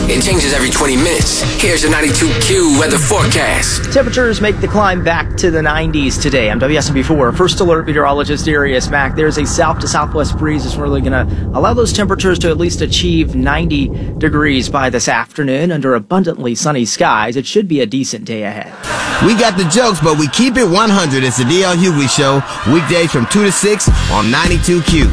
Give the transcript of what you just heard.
It changes every 20 minutes. Here's your 92Q weather forecast. Temperatures make the climb back to the 90s today. I'm WSMB4 First Alert Meteorologist Darius Mack. There's a south to southwest breeze that's really going to allow those temperatures to at least achieve 90 degrees by this afternoon. Under abundantly sunny skies, it should be a decent day ahead. We got the jokes, but we keep it 100. It's the DL Hughley Show, weekdays from 2 to 6 on 92Q.